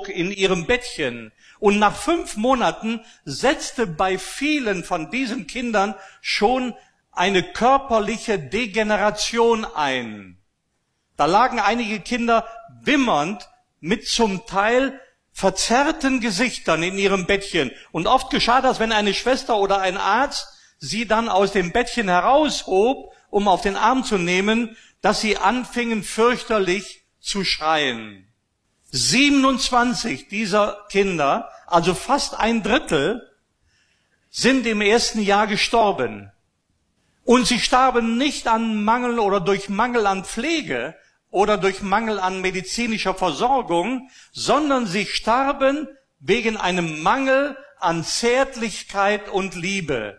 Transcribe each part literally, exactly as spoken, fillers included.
zog in ihrem Bettchen. Und nach fünf Monaten setzte bei vielen von diesen Kindern schon eine körperliche Degeneration ein. Da lagen einige Kinder wimmernd mit zum Teil verzerrten Gesichtern in ihrem Bettchen. Und oft geschah das, wenn eine Schwester oder ein Arzt sie dann aus dem Bettchen heraushob, um auf den Arm zu nehmen, dass sie anfingen fürchterlich zu schreien. siebenundzwanzig dieser Kinder, also fast ein Drittel, sind im ersten Jahr gestorben. Und sie starben nicht an Mangel oder durch Mangel an Pflege oder durch Mangel an medizinischer Versorgung, sondern sie starben wegen einem Mangel an Zärtlichkeit und Liebe.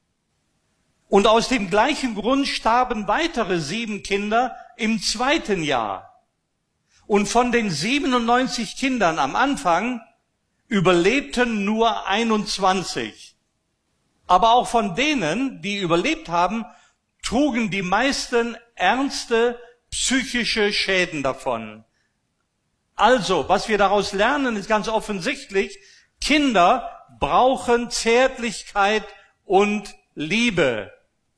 Und aus dem gleichen Grund starben weitere sieben Kinder im zweiten Jahr. Und von den siebenundneunzig Kindern am Anfang überlebten nur einundzwanzig. Aber auch von denen, die überlebt haben, trugen die meisten ernste psychische Schäden davon. Also, was wir daraus lernen, ist ganz offensichtlich, Kinder brauchen Zärtlichkeit und Liebe.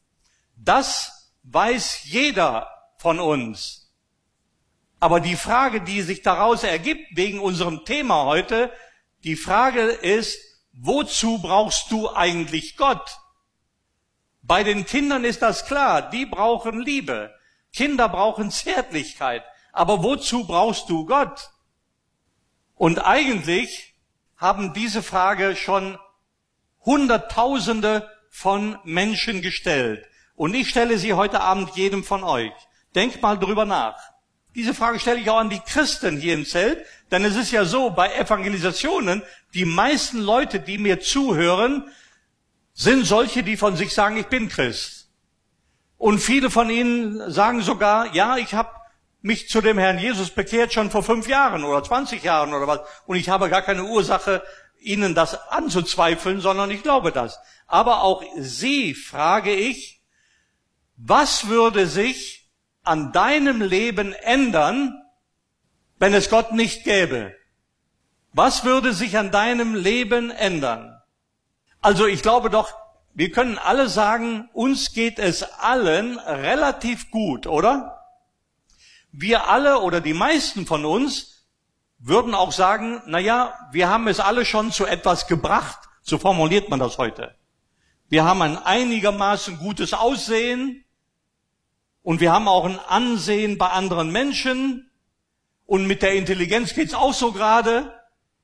Das weiß jeder von uns. Aber die Frage, die sich daraus ergibt, wegen unserem Thema heute, die Frage ist, wozu brauchst du eigentlich Gott? Bei den Kindern ist das klar, die brauchen Liebe. Kinder brauchen Zärtlichkeit. Aber wozu brauchst du Gott? Und eigentlich haben diese Frage schon Hunderttausende von Menschen gestellt. Und ich stelle sie heute Abend jedem von euch. Denkt mal drüber nach. Diese Frage stelle ich auch an die Christen hier im Zelt, denn es ist ja so, bei Evangelisationen, die meisten Leute, die mir zuhören, sind solche, die von sich sagen, ich bin Christ. Und viele von ihnen sagen sogar, ja, ich habe mich zu dem Herrn Jesus bekehrt schon vor fünf Jahren oder zwanzig Jahren oder was, und ich habe gar keine Ursache, ihnen das anzuzweifeln, sondern ich glaube das. Aber auch sie frage ich, was würde sich an deinem Leben ändern, wenn es Gott nicht gäbe? Was würde sich an deinem Leben ändern? Also ich glaube doch, wir können alle sagen, uns geht es allen relativ gut, oder? Wir alle oder die meisten von uns würden auch sagen, na ja, wir haben es alle schon zu etwas gebracht, so formuliert man das heute. Wir haben ein einigermaßen gutes Aussehen und wir haben auch ein Ansehen bei anderen Menschen und mit der Intelligenz geht's auch so gerade.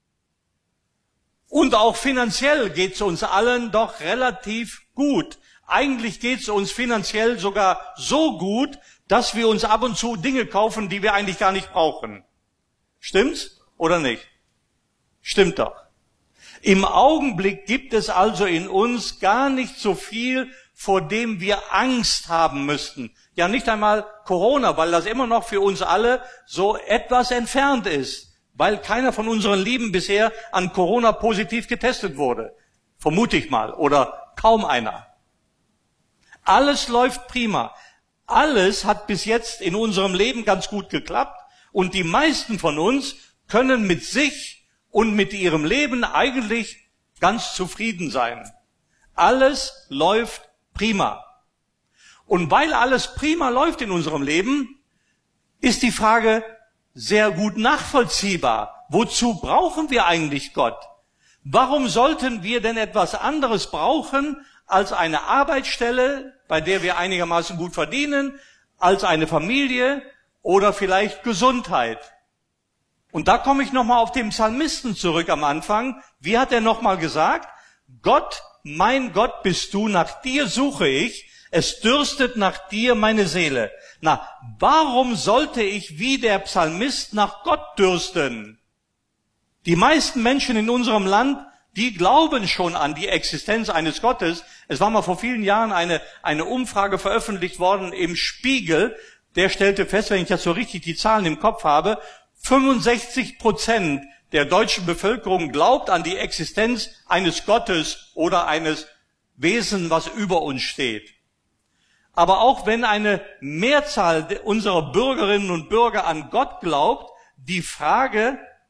Und auch finanziell geht's uns allen doch relativ gut. Eigentlich geht's uns finanziell sogar so gut, dass wir uns ab und zu Dinge kaufen, die wir eigentlich gar nicht brauchen. Stimmt's oder nicht? Stimmt doch. Im Augenblick gibt es also in uns gar nicht so viel, vor dem wir Angst haben müssten. Ja, nicht einmal Corona, weil das immer noch für uns alle so etwas entfernt ist. Weil keiner von unseren Lieben bisher an Corona positiv getestet wurde. Vermute ich mal. Oder kaum einer. Alles läuft prima. Alles hat bis jetzt in unserem Leben ganz gut geklappt. Und die meisten von uns können mit sich und mit ihrem Leben eigentlich ganz zufrieden sein. Alles läuft prima. Und weil alles prima läuft in unserem Leben, ist die Frage sehr gut nachvollziehbar. Wozu brauchen wir eigentlich Gott? Warum sollten wir denn etwas anderes brauchen als eine Arbeitsstelle, bei der wir einigermaßen gut verdienen, als eine Familie oder vielleicht Gesundheit? Und da komme ich nochmal auf den Psalmisten zurück am Anfang. Wie hat er nochmal gesagt? Gott, mein Gott bist du, nach dir suche ich. Es dürstet nach dir meine Seele. Na, warum sollte ich wie der Psalmist nach Gott dürsten? Die meisten Menschen in unserem Land, die glauben schon an die Existenz eines Gottes. Es war mal vor vielen Jahren eine, eine Umfrage veröffentlicht worden im Spiegel. Der stellte fest, wenn ich jetzt so richtig die Zahlen im Kopf habe, fünfundsechzig Prozent der deutschen Bevölkerung glaubt an die Existenz eines Gottes oder eines Wesens, was über uns steht. Aber auch wenn eine Mehrzahl unserer Bürgerinnen und Bürger an Gott glaubt, die Frage,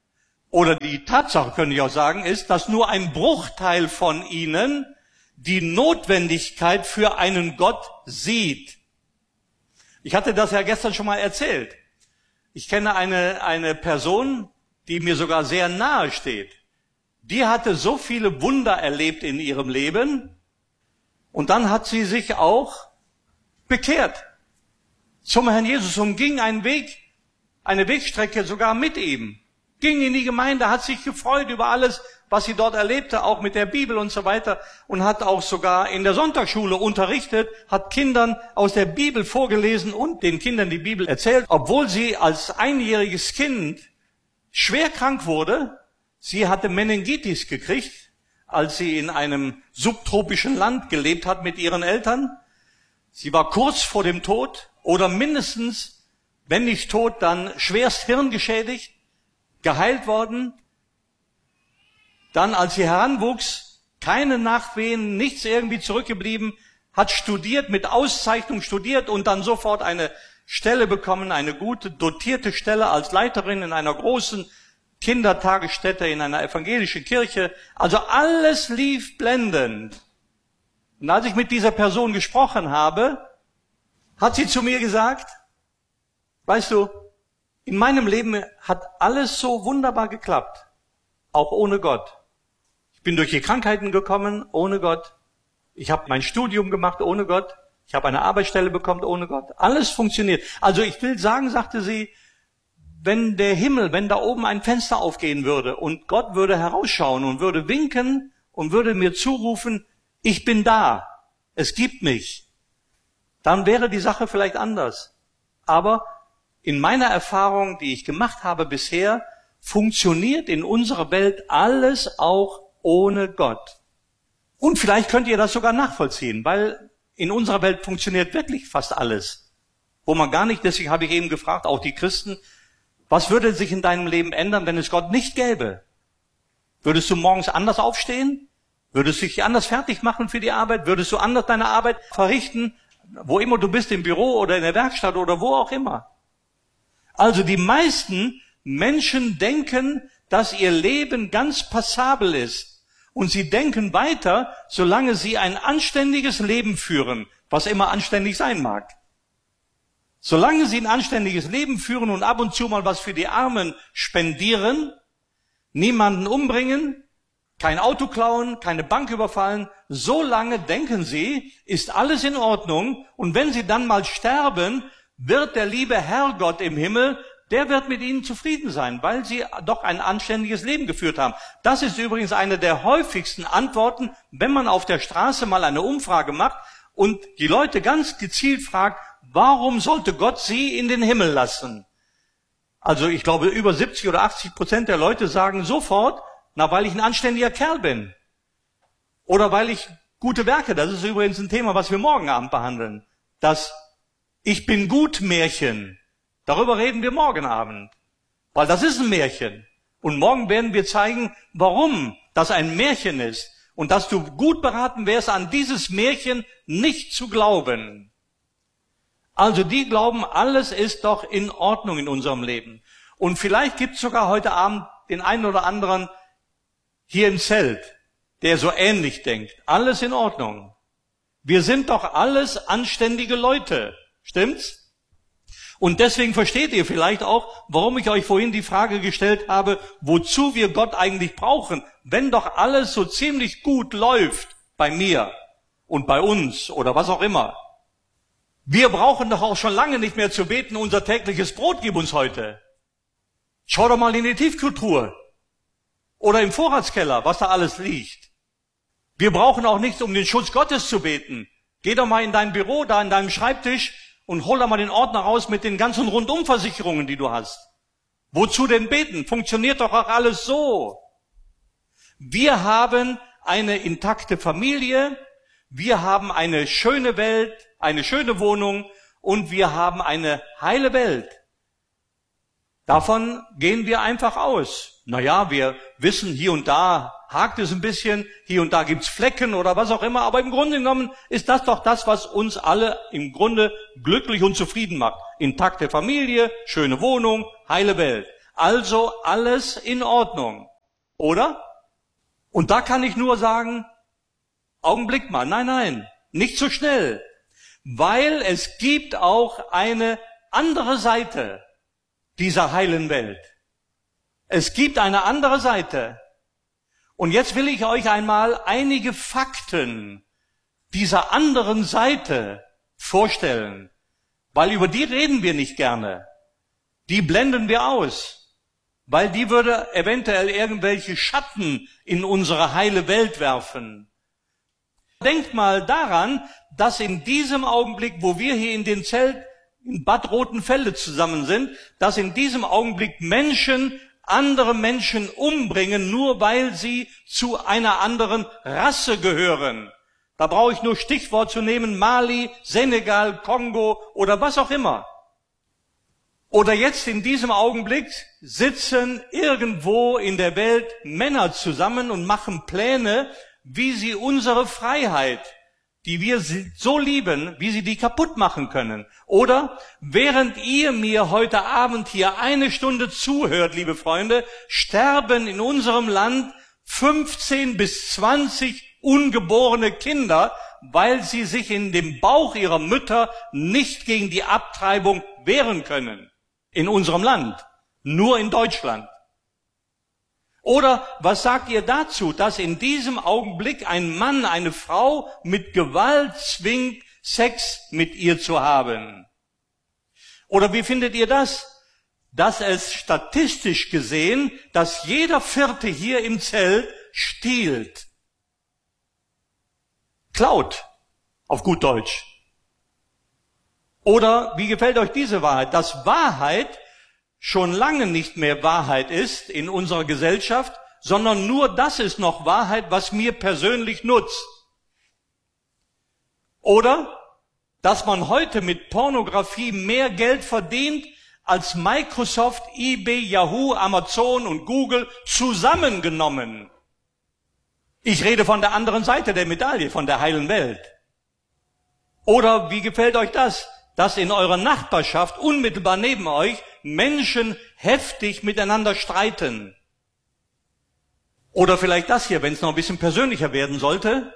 Oder die Tatsache, könnte ich auch sagen, ist, dass nur ein Bruchteil von ihnen die Notwendigkeit für einen Gott sieht. Ich hatte das ja gestern schon mal erzählt. Ich kenne eine, eine Person, die mir sogar sehr nahe steht. Die hatte so viele Wunder erlebt in ihrem Leben und dann hat sie sich auch bekehrt zum Herrn Jesus und ging einen Weg, eine Wegstrecke sogar mit ihm. Ging in die Gemeinde, hat sich gefreut über alles, was sie dort erlebte, auch mit der Bibel und so weiter, und hat auch sogar in der Sonntagsschule unterrichtet, hat Kindern aus der Bibel vorgelesen und den Kindern die Bibel erzählt, obwohl sie als einjähriges Kind schwer krank wurde. Sie hatte Meningitis gekriegt, als sie in einem subtropischen Land gelebt hat mit ihren Eltern. Sie war kurz vor dem Tod oder mindestens, wenn nicht tot, dann schwerst hirngeschädigt, geheilt worden. Dann, als sie heranwuchs, keine Nachwehen, nichts irgendwie zurückgeblieben, hat studiert, mit Auszeichnung studiert und dann sofort eine Stelle bekommen, eine gute, dotierte Stelle als Leiterin in einer großen Kindertagesstätte, in einer evangelischen Kirche. Also alles lief blendend. Und als ich mit dieser Person gesprochen habe, hat sie zu mir gesagt, weißt du, in meinem Leben hat alles so wunderbar geklappt, auch ohne Gott. Ich bin durch die Krankheiten gekommen, ohne Gott. Ich habe mein Studium gemacht, ohne Gott. Ich habe eine Arbeitsstelle bekommen, ohne Gott. Alles funktioniert. Also ich will sagen, sagte sie, wenn der Himmel, wenn da oben ein Fenster aufgehen würde und Gott würde herausschauen und würde winken und würde mir zurufen, ich bin da, es gibt mich, dann wäre die Sache vielleicht anders. Aber in meiner Erfahrung, die ich gemacht habe bisher, funktioniert in unserer Welt alles auch ohne Gott. Und vielleicht könnt ihr das sogar nachvollziehen, weil in unserer Welt funktioniert wirklich fast alles. Wo man gar nicht, deswegen habe ich eben gefragt, auch die Christen, was würde sich in deinem Leben ändern, wenn es Gott nicht gäbe? Würdest du morgens anders aufstehen? Würdest du dich anders fertig machen für die Arbeit? Würdest du anders deine Arbeit verrichten? Wo immer du bist, im Büro oder in der Werkstatt oder wo auch immer. Also die meisten Menschen denken, dass ihr Leben ganz passabel ist. Und sie denken weiter, solange sie ein anständiges Leben führen, was immer anständig sein mag. Solange sie ein anständiges Leben führen und ab und zu mal was für die Armen spendieren, niemanden umbringen, kein Auto klauen, keine Bank überfallen, solange denken sie, ist alles in Ordnung. Und wenn sie dann mal sterben, wird der liebe Herrgott im Himmel, der wird mit ihnen zufrieden sein, weil sie doch ein anständiges Leben geführt haben. Das ist übrigens eine der häufigsten Antworten, wenn man auf der Straße mal eine Umfrage macht und die Leute ganz gezielt fragt, warum sollte Gott sie in den Himmel lassen? Also ich glaube, über siebzig oder achtzig Prozent der Leute sagen sofort, na, weil ich ein anständiger Kerl bin. Oder weil ich gute Werke, das ist übrigens ein Thema, was wir morgen Abend behandeln. Das Ich bin gut Märchen. Darüber reden wir morgen Abend. Weil das ist ein Märchen. Und morgen werden wir zeigen, warum das ein Märchen ist. Und dass du gut beraten wärst, an dieses Märchen nicht zu glauben. Also die glauben, alles ist doch in Ordnung in unserem Leben. Und vielleicht gibt es sogar heute Abend den einen oder anderen hier im Zelt, der so ähnlich denkt. Alles in Ordnung. Wir sind doch alles anständige Leute. Stimmt's? Und deswegen versteht ihr vielleicht auch, warum ich euch vorhin die Frage gestellt habe, wozu wir Gott eigentlich brauchen, wenn doch alles so ziemlich gut läuft bei mir und bei uns oder was auch immer. Wir brauchen doch auch schon lange nicht mehr zu beten, unser tägliches Brot gib uns heute. Schau doch mal in die Tiefkühltruhe oder im Vorratskeller, was da alles liegt. Wir brauchen auch nicht, um den Schutz Gottes zu beten. Geh doch mal in dein Büro, da in deinem Schreibtisch und hol da mal den Ordner raus mit den ganzen Rundumversicherungen, die du hast. Wozu denn beten? Funktioniert doch auch alles so. Wir haben eine intakte Familie, wir haben eine schöne Welt, eine schöne Wohnung und wir haben eine heile Welt. Davon gehen wir einfach aus. Naja, wir wissen, hier und da hakt es ein bisschen, hier und da gibt's Flecken oder was auch immer, aber im Grunde genommen ist das doch das, was uns alle im Grunde glücklich und zufrieden macht. Intakte Familie, schöne Wohnung, heile Welt. Also alles in Ordnung, oder? Und da kann ich nur sagen, Augenblick mal, nein, nein, nicht so schnell, weil es gibt auch eine andere Seite dieser heilen Welt. Es gibt eine andere Seite. Und jetzt will ich euch einmal einige Fakten dieser anderen Seite vorstellen, weil über die reden wir nicht gerne. Die blenden wir aus, weil die würde eventuell irgendwelche Schatten in unsere heile Welt werfen. Denkt mal daran, dass in diesem Augenblick, wo wir hier in den Zelt in Bad Rotenfelde zusammen sind, dass in diesem Augenblick Menschen andere Menschen umbringen, nur weil sie zu einer anderen Rasse gehören. Da brauche ich nur Stichwort zu nehmen, Mali, Senegal, Kongo oder was auch immer. Oder jetzt in diesem Augenblick sitzen irgendwo in der Welt Männer zusammen und machen Pläne, wie sie unsere Freiheit, die wir so lieben, wie sie die kaputt machen können. Oder während ihr mir heute Abend hier eine Stunde zuhört, liebe Freunde, sterben in unserem Land fünfzehn bis zwanzig ungeborene Kinder, weil sie sich in dem Bauch ihrer Mütter nicht gegen die Abtreibung wehren können. In unserem Land. Nur in Deutschland. Oder was sagt ihr dazu, dass in diesem Augenblick ein Mann eine Frau mit Gewalt zwingt, Sex mit ihr zu haben? Oder wie findet ihr das? Dass es statistisch gesehen, dass jeder Vierte hier im Zelt stiehlt. Klaut. Auf gut Deutsch. Oder wie gefällt euch diese Wahrheit? Dass Wahrheit schon lange nicht mehr Wahrheit ist in unserer Gesellschaft, sondern nur das ist noch Wahrheit, was mir persönlich nutzt. Oder, dass man heute mit Pornografie mehr Geld verdient, als Microsoft, eBay, Yahoo, Amazon und Google zusammengenommen. Ich rede von der anderen Seite der Medaille, von der heilen Welt. Oder wie gefällt euch das? Dass in eurer Nachbarschaft unmittelbar neben euch Menschen heftig miteinander streiten. Oder vielleicht das hier, wenn es noch ein bisschen persönlicher werden sollte.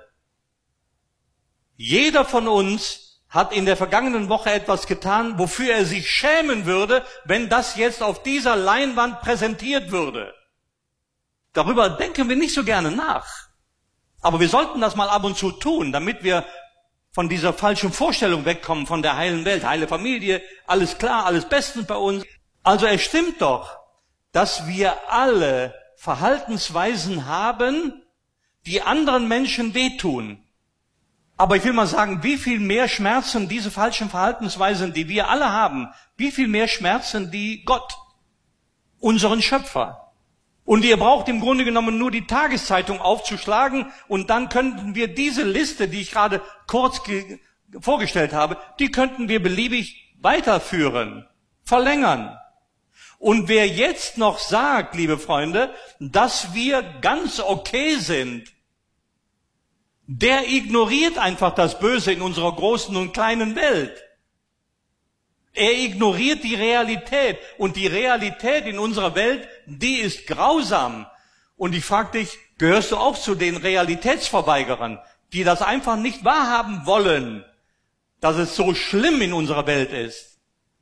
Jeder von uns hat in der vergangenen Woche etwas getan, wofür er sich schämen würde, wenn das jetzt auf dieser Leinwand präsentiert würde. Darüber denken wir nicht so gerne nach. Aber wir sollten das mal ab und zu tun, damit wir von dieser falschen Vorstellung wegkommen, von der heilen Welt, heile Familie, alles klar, alles bestens bei uns. Also es stimmt doch, dass wir alle Verhaltensweisen haben, die anderen Menschen wehtun. Aber ich will mal sagen, wie viel mehr schmerzen diese falschen Verhaltensweisen, die wir alle haben, wie viel mehr schmerzen die Gott, unseren Schöpfer. Und ihr braucht im Grunde genommen nur die Tageszeitung aufzuschlagen und dann könnten wir diese Liste, die ich gerade kurz vorgestellt habe, die könnten wir beliebig weiterführen, verlängern. Und wer jetzt noch sagt, liebe Freunde, dass wir ganz okay sind, der ignoriert einfach das Böse in unserer großen und kleinen Welt. Er ignoriert die Realität. Und die Realität in unserer Welt, die ist grausam. Und ich frage dich, gehörst du auch zu den Realitätsverweigerern, die das einfach nicht wahrhaben wollen, dass es so schlimm in unserer Welt ist?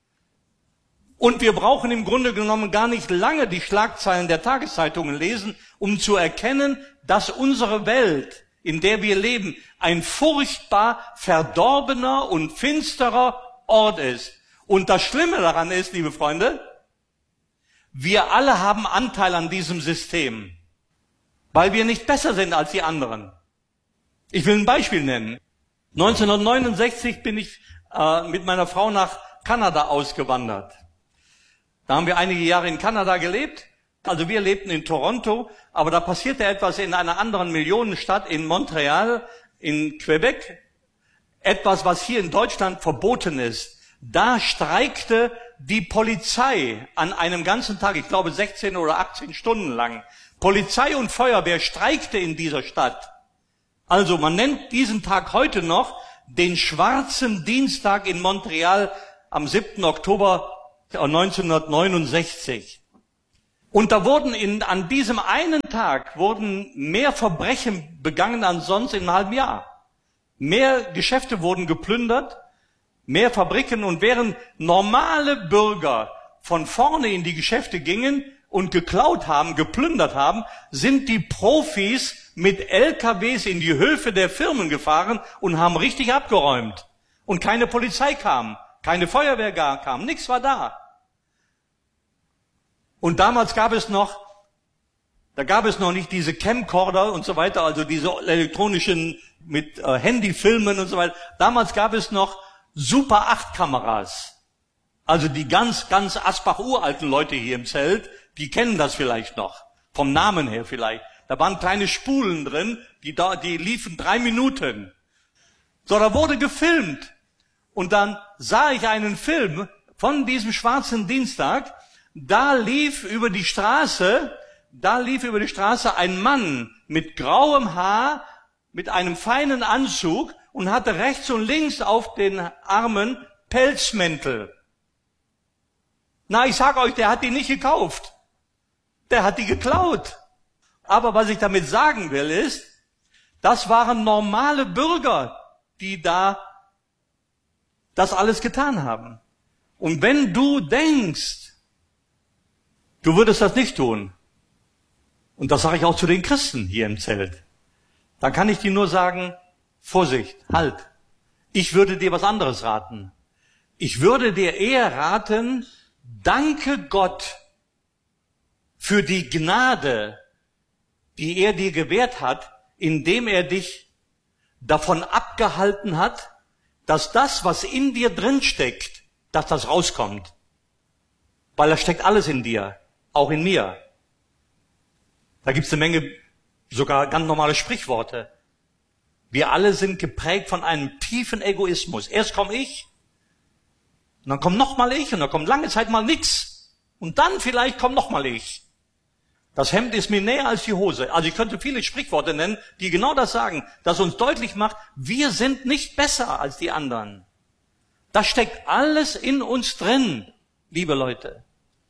Und wir brauchen im Grunde genommen gar nicht lange die Schlagzeilen der Tageszeitungen lesen, um zu erkennen, dass unsere Welt, in der wir leben, ein furchtbar verdorbener und finsterer Ort ist. Und das Schlimme daran ist, liebe Freunde, wir alle haben Anteil an diesem System, weil wir nicht besser sind als die anderen. Ich will ein Beispiel nennen. neunzehnhundertneunundsechzig bin ich äh, mit meiner Frau nach Kanada ausgewandert. Da haben wir einige Jahre in Kanada gelebt. Also wir lebten in Toronto, aber da passierte etwas in einer anderen Millionenstadt, in Montreal, in Quebec. Etwas, was hier in Deutschland verboten ist. Da streikte die Polizei an einem ganzen Tag, ich glaube sechzehn oder achtzehn Stunden lang. Polizei und Feuerwehr streikte in dieser Stadt. Also man nennt diesen Tag heute noch den schwarzen Dienstag in Montreal am siebten Oktober neunzehnhundertneunundsechzig. Und da wurden in, an diesem einen Tag wurden mehr Verbrechen begangen als sonst in einem halben Jahr. Mehr Geschäfte wurden geplündert, mehr Fabriken, und während normale Bürger von vorne in die Geschäfte gingen und geklaut haben, geplündert haben, sind die Profis mit L K Ws in die Höfe der Firmen gefahren und haben richtig abgeräumt. Und keine Polizei kam, keine Feuerwehr kam, nichts war da. Und damals gab es noch, da gab es noch nicht diese Camcorder und so weiter, also diese elektronischen mit äh, Handyfilmen und so weiter. Damals gab es noch Super acht Kameras. Also die ganz, ganz Asbach-uralten Leute hier im Zelt, die kennen das vielleicht noch, vom Namen her vielleicht. Da waren kleine Spulen drin, die, da, die liefen drei Minuten. So, da wurde gefilmt. Und dann sah ich einen Film von diesem schwarzen Dienstag. Da lief über die Straße, da lief über die Straße ein Mann mit grauem Haar, mit einem feinen Anzug und hatte rechts und links auf den Armen Pelzmäntel. Na, ich sag euch, der hat die nicht gekauft. Der hat die geklaut. Aber was ich damit sagen will, ist, das waren normale Bürger, die da das alles getan haben. Und wenn du denkst, du würdest das nicht tun, und das sage ich auch zu den Christen hier im Zelt, dann kann ich dir nur sagen, Vorsicht, halt. Ich würde dir was anderes raten. Ich würde dir eher raten, danke Gott für die Gnade, die er dir gewährt hat, indem er dich davon abgehalten hat, dass das, was in dir drin steckt, dass das rauskommt. Weil da steckt alles in dir, auch in mir. Da gibt's eine Menge, sogar ganz normale Sprichworte. Wir alle sind geprägt von einem tiefen Egoismus. Erst komme ich, und dann kommt noch mal ich, und dann kommt lange Zeit mal nix. Und dann vielleicht kommt noch mal ich. Das Hemd ist mir näher als die Hose. Also ich könnte viele Sprichworte nennen, die genau das sagen, dass uns deutlich macht, wir sind nicht besser als die anderen. Das steckt alles in uns drin, liebe Leute.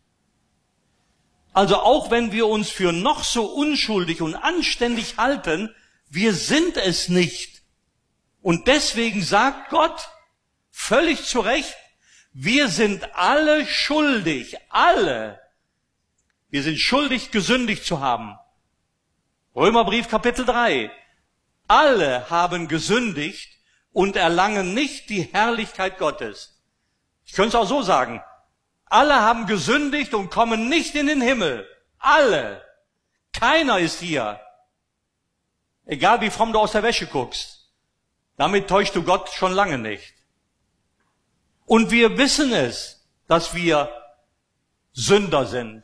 Also auch wenn wir uns für noch so unschuldig und anständig halten, wir sind es nicht. Und deswegen sagt Gott völlig zu Recht, wir sind alle schuldig, alle. Wir sind schuldig, gesündigt zu haben. Römerbrief Kapitel drei. Alle haben gesündigt und erlangen nicht die Herrlichkeit Gottes. Ich könnte es auch so sagen. Alle haben gesündigt und kommen nicht in den Himmel. Alle. Keiner ist hier. Egal wie fromm du aus der Wäsche guckst. Damit täuschst du Gott schon lange nicht. Und wir wissen es, dass wir Sünder sind.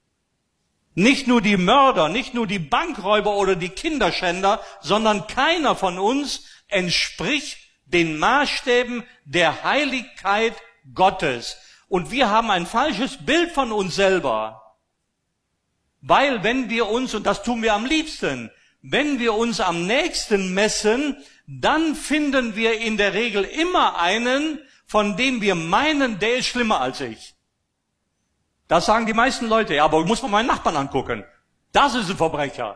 Nicht nur die Mörder, nicht nur die Bankräuber oder die Kinderschänder, sondern keiner von uns entspricht den Maßstäben der Heiligkeit Gottes. Und wir haben ein falsches Bild von uns selber. Weil wenn wir uns, und das tun wir am liebsten, wenn wir uns am nächsten messen, dann finden wir in der Regel immer einen, von dem wir meinen, der ist schlimmer als ich. Das sagen die meisten Leute. Ja, aber ich muss mal meinen Nachbarn angucken. Das ist ein Verbrecher.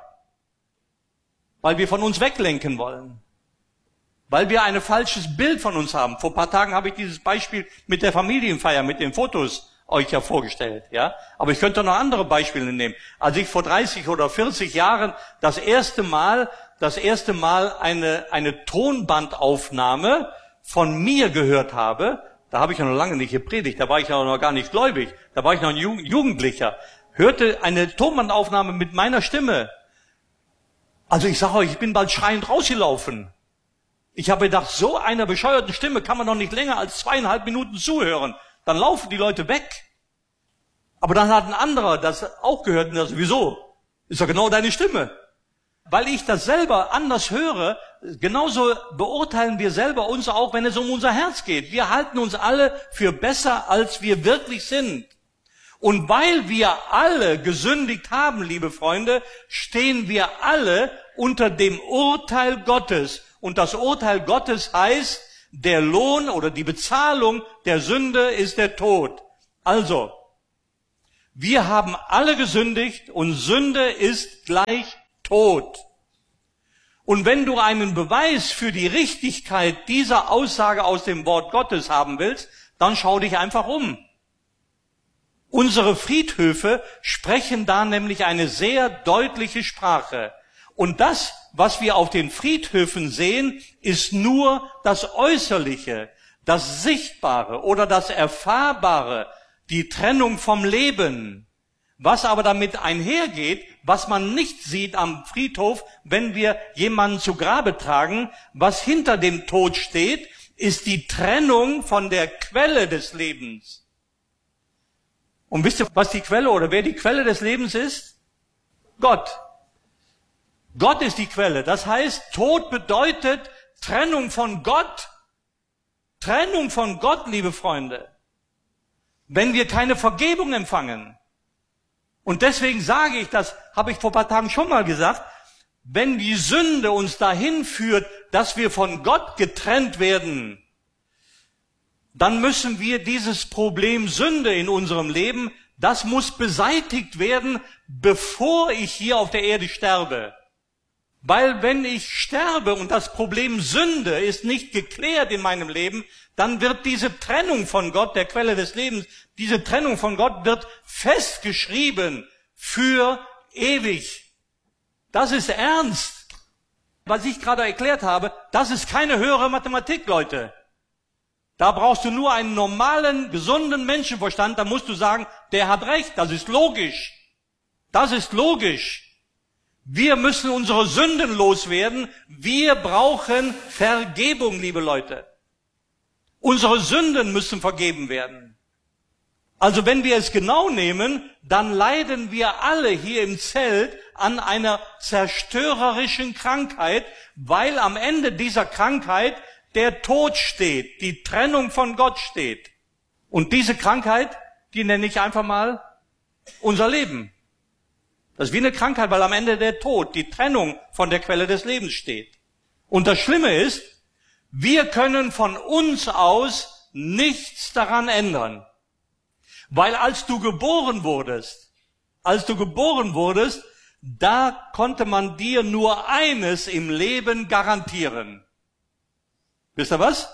Weil wir von uns weglenken wollen. Weil wir ein falsches Bild von uns haben. Vor ein paar Tagen habe ich dieses Beispiel mit der Familienfeier, mit den Fotos euch ja vorgestellt, ja. Aber ich könnte noch andere Beispiele nehmen. Als ich vor dreißig oder vierzig Jahren das erste Mal, das erste Mal eine, eine Tonbandaufnahme von mir gehört habe, da habe ich ja noch lange nicht gepredigt, da war ich ja noch gar nicht gläubig, da war ich noch ein Jugendlicher, hörte eine Tonbandaufnahme mit meiner Stimme. Also ich sage euch, ich bin bald schreiend rausgelaufen. Ich habe gedacht, so einer bescheuerten Stimme kann man noch nicht länger als zweieinhalb Minuten zuhören. Dann laufen die Leute weg. Aber dann hat ein anderer das auch gehört und sagt, wieso? Ist doch genau deine Stimme. Weil ich das selber anders höre, genauso beurteilen wir selber uns auch, wenn es um unser Herz geht. Wir halten uns alle für besser, als wir wirklich sind. Und weil wir alle gesündigt haben, liebe Freunde, stehen wir alle unter dem Urteil Gottes. Und das Urteil Gottes heißt, der Lohn oder die Bezahlung der Sünde ist der Tod. Also, Wir haben alle gesündigt und Sünde ist gleich Tod. Und wenn du einen Beweis für die Richtigkeit dieser Aussage aus dem Wort Gottes haben willst, dann schau dich einfach um. Unsere Friedhöfe sprechen da nämlich eine sehr deutliche Sprache. Und das, was wir auf den Friedhöfen sehen, ist nur das Äußerliche, das Sichtbare oder das Erfahrbare, die Trennung vom Leben. Was aber damit einhergeht, was man nicht sieht am Friedhof, wenn wir jemanden zu Grabe tragen, was hinter dem Tod steht, ist die Trennung von der Quelle des Lebens. Und wisst ihr, was die Quelle oder wer die Quelle des Lebens ist? Gott. Gott ist die Quelle. Das heißt, Tod bedeutet Trennung von Gott. Trennung von Gott, liebe Freunde. Wenn wir keine Vergebung empfangen. Und deswegen sage ich, das habe ich vor ein paar Tagen schon mal gesagt, wenn die Sünde uns dahin führt, dass wir von Gott getrennt werden, dann müssen wir dieses Problem Sünde in unserem Leben, das muss beseitigt werden, bevor ich hier auf der Erde sterbe. Weil wenn ich sterbe und das Problem Sünde ist nicht geklärt in meinem Leben, dann wird diese Trennung von Gott, der Quelle des Lebens, diese Trennung von Gott wird festgeschrieben für ewig. Das ist ernst. Was ich gerade erklärt habe, das ist keine höhere Mathematik, Leute. Da brauchst du nur einen normalen, gesunden Menschenverstand, da musst du sagen, der hat recht, das ist logisch. Das ist logisch. Wir müssen unsere Sünden loswerden. Wir brauchen Vergebung, liebe Leute. Unsere Sünden müssen vergeben werden. Also wenn wir es genau nehmen, dann leiden wir alle hier im Zelt an einer zerstörerischen Krankheit, weil am Ende dieser Krankheit der Tod steht, die Trennung von Gott steht. Und diese Krankheit, die nenne ich einfach mal unser Leben. Das ist wie eine Krankheit, weil am Ende der Tod, die Trennung von der Quelle des Lebens steht. Und das Schlimme ist, wir können von uns aus nichts daran ändern. Weil als du geboren wurdest, als du geboren wurdest, da konnte man dir nur eines im Leben garantieren. Wisst ihr was?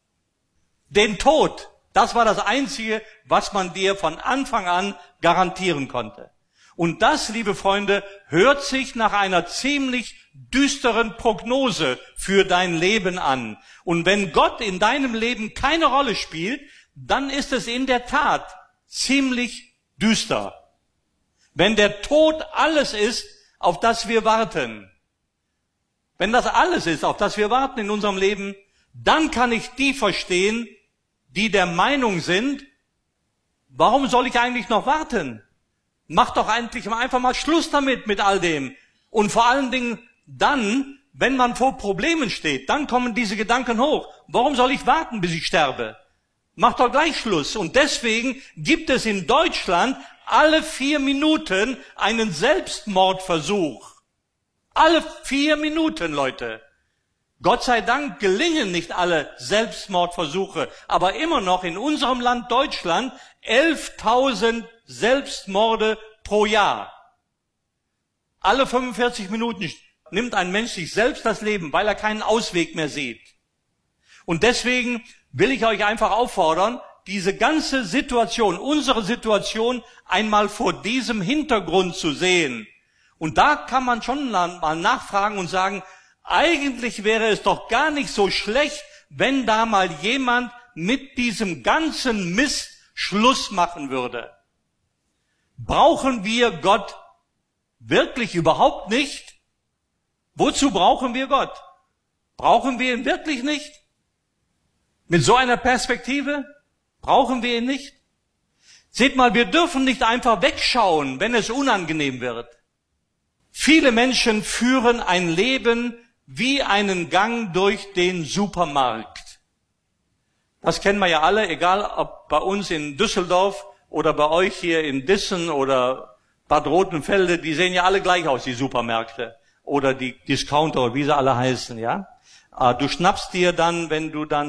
Den Tod. Das war das Einzige, was man dir von Anfang an garantieren konnte. Und das, liebe Freunde, hört sich nach einer ziemlich düsteren Prognose für dein Leben an. Und wenn Gott in deinem Leben keine Rolle spielt, dann ist es in der Tat ziemlich düster. Wenn der Tod alles ist, auf das wir warten, wenn das alles ist, auf das wir warten in unserem Leben, dann kann ich die verstehen, die der Meinung sind, warum soll ich eigentlich noch warten? Mach doch eigentlich einfach mal Schluss damit, mit all dem. Und vor allen Dingen dann, wenn man vor Problemen steht, dann kommen diese Gedanken hoch. Warum soll ich warten, bis ich sterbe? Mach doch gleich Schluss. Und deswegen gibt es in Deutschland alle vier Minuten einen Selbstmordversuch. Alle vier Minuten, Leute. Gott sei Dank gelingen nicht alle Selbstmordversuche, aber immer noch in unserem Land Deutschland elftausend Selbstmorde pro Jahr. Alle fünfundvierzig Minuten nimmt ein Mensch sich selbst das Leben, weil er keinen Ausweg mehr sieht. Und deswegen will ich euch einfach auffordern, diese ganze Situation, unsere Situation einmal vor diesem Hintergrund zu sehen. Und da kann man schon mal nachfragen und sagen, eigentlich wäre es doch gar nicht so schlecht, wenn da mal jemand mit diesem ganzen Mist Schluss machen würde. Brauchen wir Gott wirklich überhaupt nicht? Wozu brauchen wir Gott? Brauchen wir ihn wirklich nicht? Mit so einer Perspektive brauchen wir ihn nicht? Seht mal, wir dürfen nicht einfach wegschauen, wenn es unangenehm wird. Viele Menschen führen ein Leben wie einen Gang durch den Supermarkt. Das kennen wir ja alle, egal ob bei uns in Düsseldorf oder bei euch hier in Dissen oder Bad Rotenfelde, die sehen ja alle gleich aus, die Supermärkte oder die Discounter, wie sie alle heißen, ja. Du schnappst dir dann, wenn du dann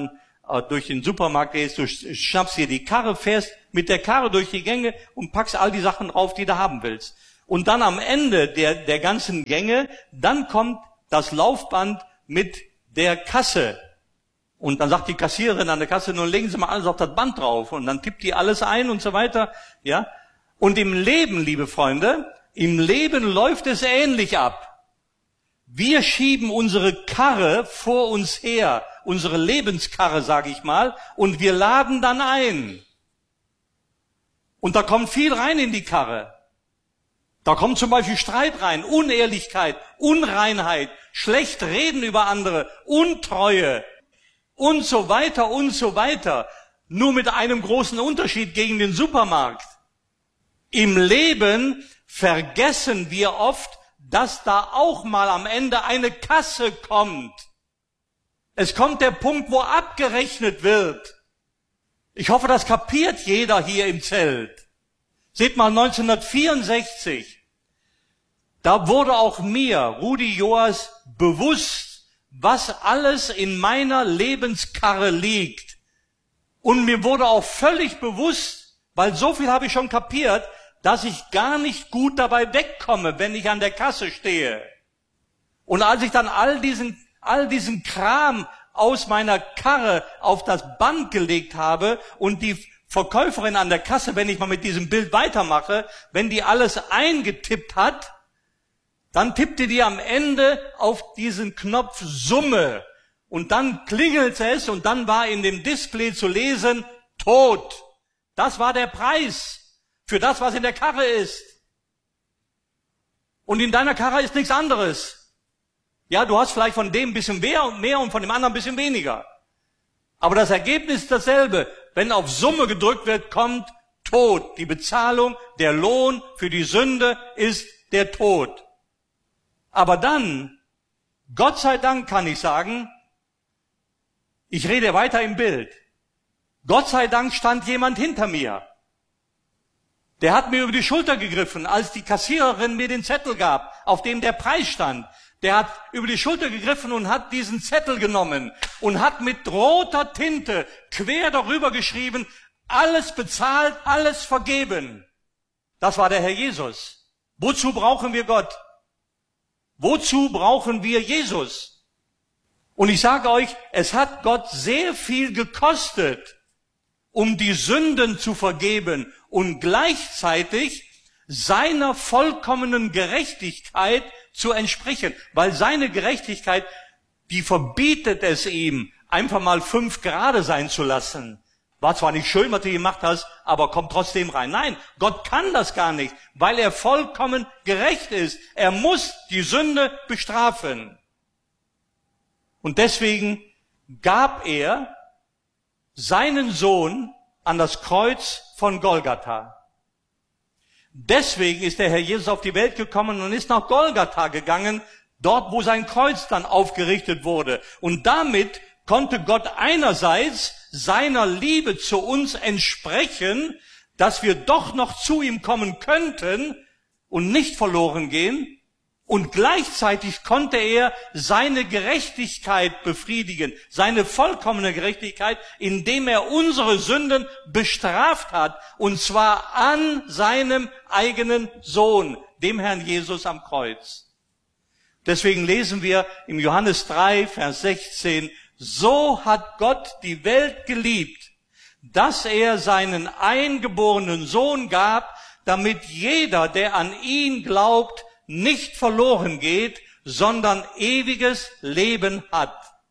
äh, durch den Supermarkt gehst, du schnappst dir die Karre, fährst mit der Karre durch die Gänge und packst all die Sachen drauf, die du haben willst. Und dann am Ende der, der ganzen Gänge, dann kommt das Laufband mit der Kasse. Und dann sagt die Kassiererin an der Kasse, nun legen Sie mal alles auf das Band drauf. Und dann tippt die alles ein und so weiter, ja. Und im Leben, liebe Freunde, im Leben läuft es ähnlich ab. Wir schieben unsere Karre vor uns her, unsere Lebenskarre, sage ich mal, und wir laden dann ein. Und da kommt viel rein in die Karre. Da kommt zum Beispiel Streit rein, Unehrlichkeit, Unreinheit, schlecht reden über andere, Untreue und so weiter und so weiter. Nur mit einem großen Unterschied gegen den Supermarkt. Im Leben vergessen wir oft, dass da auch mal am Ende eine Kasse kommt. Es kommt der Punkt, wo abgerechnet wird. Ich hoffe, das kapiert jeder hier im Zelt. Seht mal, neunzehnhundertvierundsechzig, da wurde auch mir, Rudi Joas, bewusst, was alles in meiner Lebenskarre liegt. Und mir wurde auch völlig bewusst, weil so viel habe ich schon kapiert, dass ich gar nicht gut dabei wegkomme, wenn ich an der Kasse stehe. Und als ich dann all diesen, all diesen Kram aus meiner Karre auf das Band gelegt habe und die Verkäuferin an der Kasse, wenn ich mal mit diesem Bild weitermache, wenn die alles eingetippt hat, dann tippte die am Ende auf diesen Knopf Summe und dann klingelt es und dann war in dem Display zu lesen, tot. Das war der Preis für das, was in der Karre ist. Und in deiner Karre ist nichts anderes. Ja, du hast vielleicht von dem ein bisschen mehr und mehr und von dem anderen ein bisschen weniger. Aber das Ergebnis ist dasselbe. Wenn auf Summe gedrückt wird, kommt Tod. Die Bezahlung, der Lohn für die Sünde ist der Tod. Aber dann, Gott sei Dank kann ich sagen, ich rede weiter im Bild. Gott sei Dank stand jemand hinter mir. Der hat mir über die Schulter gegriffen, als die Kassiererin mir den Zettel gab, auf dem der Preis stand. Der hat über die Schulter gegriffen und hat diesen Zettel genommen und hat mit roter Tinte quer darüber geschrieben, alles bezahlt, alles vergeben. Das war der Herr Jesus. Wozu brauchen wir Gott? Wozu brauchen wir Jesus? Und ich sage euch, es hat Gott sehr viel gekostet, um die Sünden zu vergeben und gleichzeitig seiner vollkommenen Gerechtigkeit zu entsprechen. Weil seine Gerechtigkeit, die verbietet es ihm, einfach mal fünf Grade sein zu lassen. War zwar nicht schön, was du gemacht hast, aber kommt trotzdem rein. Nein, Gott kann das gar nicht, weil er vollkommen gerecht ist. Er muss die Sünde bestrafen. Und deswegen gab er seinen Sohn an das Kreuz von Golgatha. Deswegen ist der Herr Jesus auf die Welt gekommen und ist nach Golgatha gegangen, dort wo sein Kreuz dann aufgerichtet wurde. Und damit konnte Gott einerseits seiner Liebe zu uns entsprechen, dass wir doch noch zu ihm kommen könnten und nicht verloren gehen. Und gleichzeitig konnte er seine Gerechtigkeit befriedigen, seine vollkommene Gerechtigkeit, indem er unsere Sünden bestraft hat, und zwar an seinem eigenen Sohn, dem Herrn Jesus am Kreuz. Deswegen lesen wir im Johannes drei, Vers sechzehn, so hat Gott die Welt geliebt, dass er seinen eingeborenen Sohn gab, damit jeder, der an ihn glaubt, nicht verloren geht, sondern ewiges Leben hat.